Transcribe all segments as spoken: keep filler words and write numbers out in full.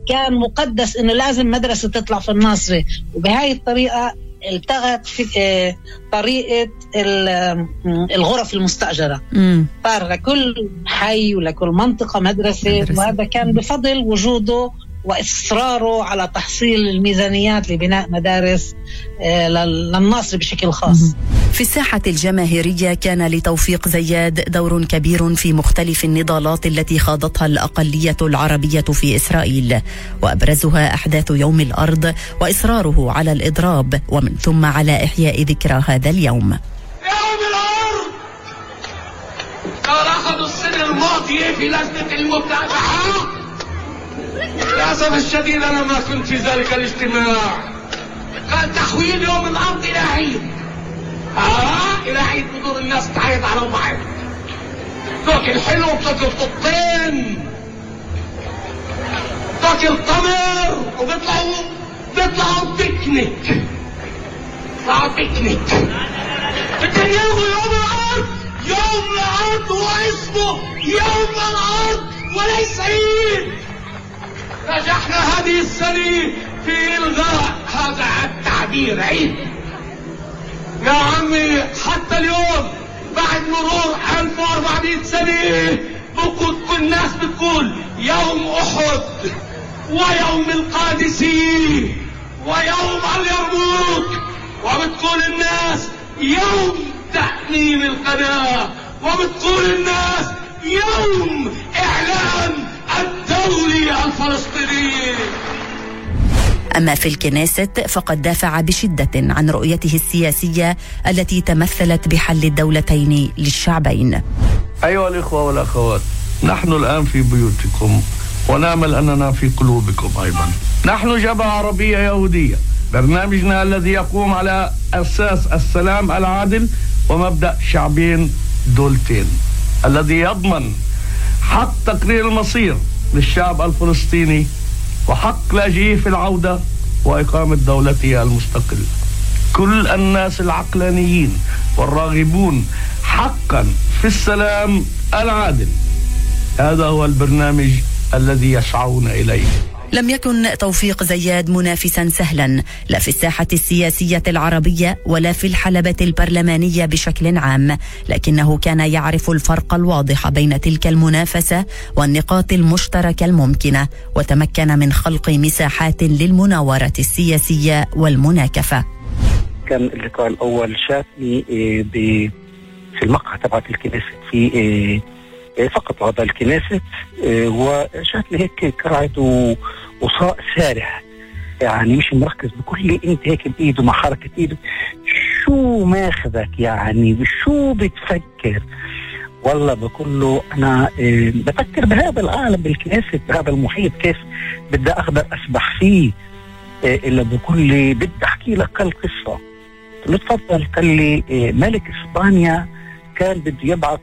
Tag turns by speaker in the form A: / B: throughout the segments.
A: كان مقدس إنه لازم مدرسة تطلع في الناصرة، وبهاي الطريقة التغت في طريقة الغرف المستأجرة، صار لكل حي ولكل منطقة مدرسة, مدرسة. وهذا كان بفضل وجوده وإصراره على تحصيل الميزانيات لبناء مدارس للناصر بشكل خاص.
B: في الساحة الجماهيرية كان لتوفيق زياد دور كبير في مختلف النضالات التي خاضتها الأقلية العربية في إسرائيل، وأبرزها أحداث يوم الأرض وإصراره على الإضراب ومن ثم على إحياء ذكرى هذا اليوم.
C: يوم الأرض قال أحد السنة الماضية في لجنة المتابعة. للأسف الشديد أنا ما كنت في ذلك الاجتماع. قال تحويل يوم الأرض إلى عيد. آه إلى عيد بدور الناس تعيد على بعض. تاكل حلو بتاكل ططين تاكل تمر وبيطلعوا بيطلعوا بيكنيك بيطلعوا بيكنيك. بدهم يلغوا يوم الأرض. يوم الأرض هو اسمه يوم الأرض وليس عيد. نجحنا هذه السنة في إلغاء هذا التعبير عيد. يا عمي حتى اليوم بعد مرور ألف وأربعمائة سنة بكل كل الناس بتقول يوم أحد ويوم القادسية ويوم اليرموك، وبتقول الناس يوم تأمين القناة، وبتقول الناس يوم إعلان الدولة الفلسطينية.
B: أما في الكنيسة فقد دافع بشدة عن رؤيته السياسية التي تمثلت بحل الدولتين للشعبين.
D: أيها الإخوة والأخوات، نحن الآن في بيوتكم ونأمل أننا في قلوبكم أيضا. نحن جبهة عربية يهودية، برنامجنا الذي يقوم على أساس السلام العادل ومبدأ شعبين دولتين، الذي يضمن حق تقرير المصير للشعب الفلسطيني وحق لاجئيه في العودة وإقامة دولته المستقلة. كل الناس العقلانيين والراغبون حقا في السلام العادل، هذا هو البرنامج الذي يسعون إليه.
B: لم يكن توفيق زياد منافسا سهلا لا في الساحة السياسية العربية ولا في الحلبة البرلمانية بشكل عام، لكنه كان يعرف الفرق الواضح بين تلك المنافسة والنقاط المشتركة الممكنة، وتمكن من خلق مساحات للمناورة السياسية والمناكفة.
E: كان اللقاء الأول شافني في المقهى تبعت الكنيسة في فقط هذا الكنيسة، وشافني هيك كرعت وصاء سارح، يعني مش مركز بكل انت هيك بإيده مع حركة إيده شو ماخذك يعني شو بتفكر. والله بقول له أنا بفكر بهذا العالم بالكنيسة بهذا المحيط كيف بدي أقدر أسبح فيه، إلا بقول لي بدي أحكي لك القصة. تفضل. قال لي ملك إسبانيا كان بده يبعث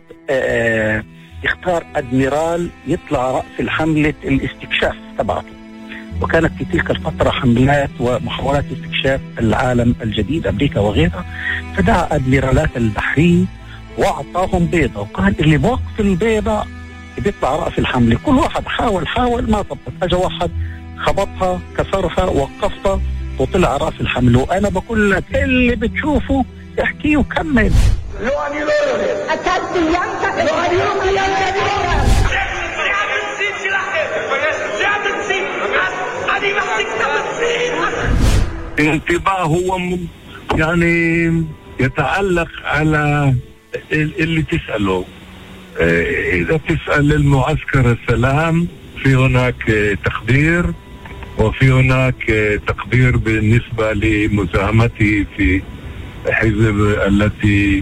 E: يختار أدميرال يطلع رأس الحملة الاستكشاف تبعته، وكانت في تلك الفترة حملات ومحاولات استكشاف العالم الجديد أمريكا وغيرها، فدعا أدميرالات البحرية وأعطاهم بيضة وقال اللي بوقف البيضة بيطلع رأس الحملة. كل واحد حاول حاول ما طبت، أجا واحد خبطها كسرها وقفتها وطلع رأس الحملة. وأنا بقول لك اللي بتشوفه احكيه وكمل.
D: الانطباع هو يعني يتعلق على اللي تسأله. إذا تسأل المعسكر السلام في هناك تقدير، وفي هناك تقدير بالنسبة لمساهمته في حزب التي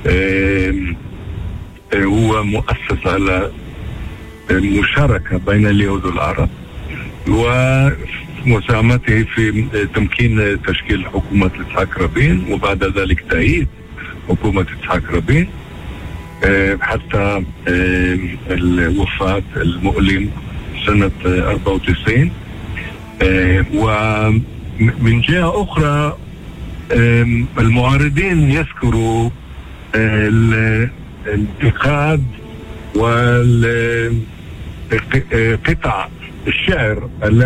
D: هو مؤسس على المشاركة بين اليهود والعرب، ومساهمته في تمكين تشكيل حكومة إسحاق رابين، وبعد ذلك تأييد حكومة إسحاق رابين حتى الوفاة المؤلم سنة أربعة وتسعين. ومن جهة أخرى المعارضين يذكروا الانتقاد والقطع الشعر